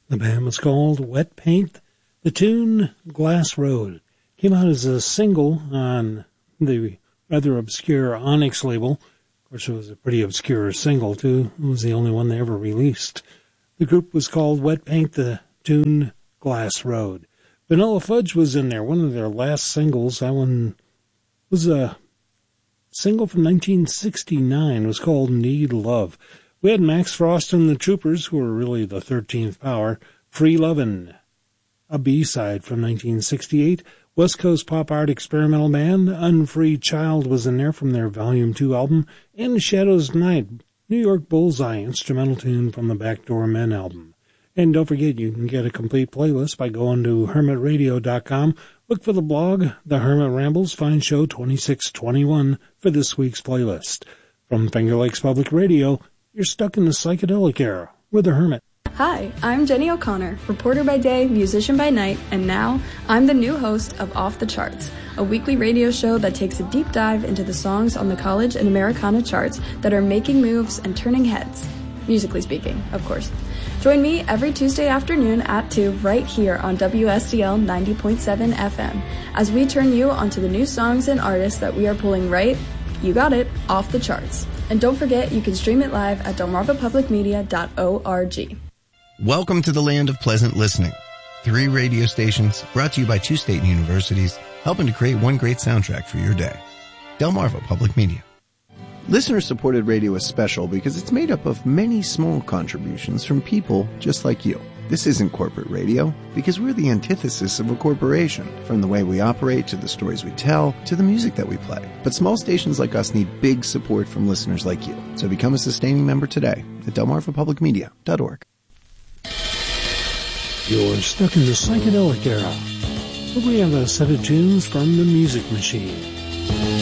The band was called Wet Paint. The tune, Glass Road, came out as a single on the rather obscure Onyx label. Of course, it was a pretty obscure single, too. It was the only one they ever released. The group was called Wet Paint, the tune, Glass Road. Vanilla Fudge was in there, one of their last singles. That one was a single from 1969. It was called Need Love. We had Max Frost and the Troopers, who were really the 13th Power, Free Lovin'. A B-side from 1968. West Coast pop art experimental band Unfree Child was in there from their Volume 2 album. And Shadows Night, New York Bullseye, instrumental tune from the Backdoor Men album. And don't forget, you can get a complete playlist by going to hermitradio.com. Look for the blog, The Hermit Rambles, find show 2621 for this week's playlist. From Finger Lakes Public Radio, you're stuck in the psychedelic era with The Hermit. Hi, I'm Jenny O'Connor, reporter by day, musician by night, and now I'm the new host of Off the Charts, a weekly radio show that takes a deep dive into the songs on the college and Americana charts that are making moves and turning heads, musically speaking, of course. Join me every Tuesday afternoon at 2 right here on WSDL 90.7 FM as we turn you onto the new songs and artists that we are pulling right, you got it, off the charts. And don't forget, you can stream it live at delmarvapublicmedia.org. Welcome to the land of pleasant listening. 3 radio stations brought to you by 2 state universities, helping to create one great soundtrack for your day. Delmarva Public Media. Listener-supported radio is special because it's made up of many small contributions from people just like you. This isn't corporate radio because we're the antithesis of a corporation, from the way we operate to the stories we tell to the music that we play. But small stations like us need big support from listeners like you. So become a sustaining member today at delmarvapublicmedia.org. You're stuck in the psychedelic era. We have a set of tunes from the Music Machine.